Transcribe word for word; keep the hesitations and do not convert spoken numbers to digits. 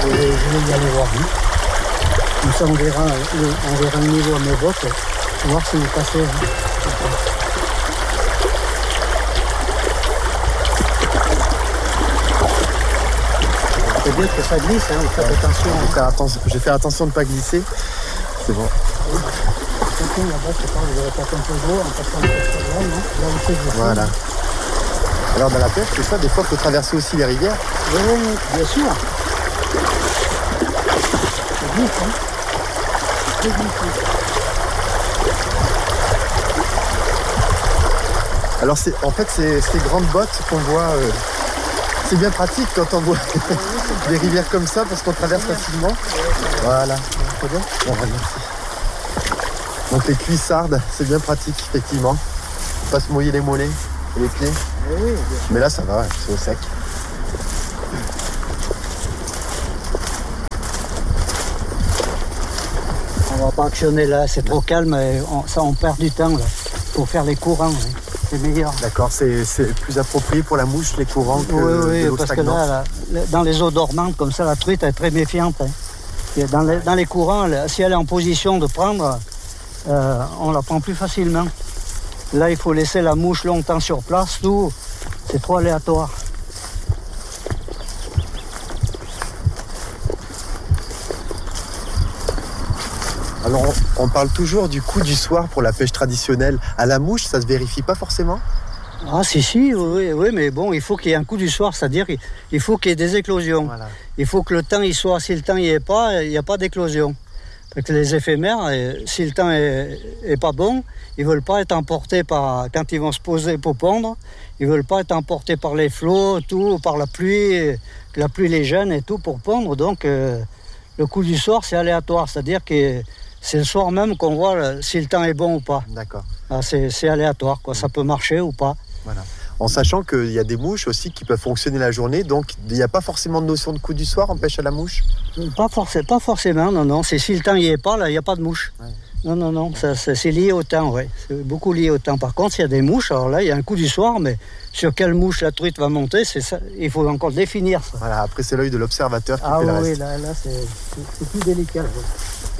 je vais y aller voir lui. Comme ça, on verra, on verra le niveau à mes bottes, voir si vous passez. Hein. C'est bien que ça glisse, hein, vous faites attention. Je vais faire attention, je vais faire attention de ne pas glisser. C'est bon. Attention là-bas, je pense que vous aurez pas un peu d'eau en passant le là, non? Là où c'est que je Voilà. Alors dans la pêche, c'est ça, des fois, il faut traverser aussi les rivières. Oui, oui, oui, bien sûr. C'est glisse, hein. C'est glisse. Alors c'est, en fait, c'est ces grandes bottes qu'on voit, euh, c'est bien pratique quand on voit des rivières comme ça parce qu'on traverse facilement. Voilà. C'est bon ? Bon, voilà, merci. Donc les cuissardes, c'est bien pratique, effectivement. Pas se mouiller les mollets et les pieds. Oui, mais là, ça va, c'est au sec. On va pas actionner là, c'est trop calme, et on, ça on perd du temps là. Pour faire les courants, oui. C'est meilleur. D'accord, c'est, c'est plus approprié pour la mouche, les courants, que oui, oui, de l'eau parce stagnante. que là, là, dans les eaux dormantes, comme ça, la truite est très méfiante. Hein. Et dans, les, dans les courants, là, si elle est en position de prendre, euh, on la prend plus facilement. Là, il faut laisser la mouche longtemps sur place, tout. C'est trop aléatoire. Alors, on, on parle toujours du coup du soir pour la pêche traditionnelle. À la mouche, ça se vérifie pas forcément ? Ah si, si, oui, oui, mais bon, il faut qu'il y ait un coup du soir, c'est-à-dire qu'il faut qu'il y ait des éclosions. Voilà. Il faut que le temps y soit, si le temps n'y est pas, il n'y a pas d'éclosion. Parce que les éphémères, si le temps est, est pas bon, ils veulent pas être emportés par, quand ils vont se poser pour pondre, ils veulent pas être emportés par les flots, tout, par la pluie, la pluie les gêne et tout pour pondre. Donc, euh, le coup du soir, c'est aléatoire, c'est-à-dire que c'est le soir même qu'on voit là, si le temps est bon ou pas. D'accord. Ah, c'est, c'est aléatoire, quoi. Ça peut marcher ou pas. Voilà. En sachant qu'il y a des mouches aussi qui peuvent fonctionner la journée, donc il n'y a pas forcément de notion de coup du soir en pêche à la mouche ? Pas, forc- pas forcément, non, non. C'est si le temps n'y est pas, là, il n'y a pas de mouche. Ouais. Non, non, non, ça, ça, c'est lié au temps, oui. C'est beaucoup lié au temps. Par contre, il y a des mouches, alors là, il y a un coup du soir, mais sur quelle mouche la truite va monter, c'est ça, il faut encore définir ça. Voilà, après c'est l'œil de l'observateur qui ah, fait oui, le reste. Ah oui, là, là c'est, c'est, c'est plus délicat. Ouais.